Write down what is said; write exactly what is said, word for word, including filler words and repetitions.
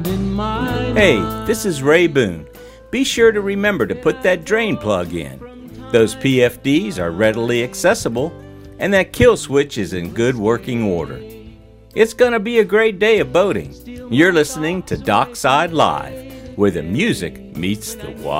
Hey, this is Ray Boone. Be sure to remember to put that drain plug in. Those P F Ds are readily accessible, and that kill switch is in good working order. It's going to be a great day of boating. You're listening to Dockside Live, where the music meets the water.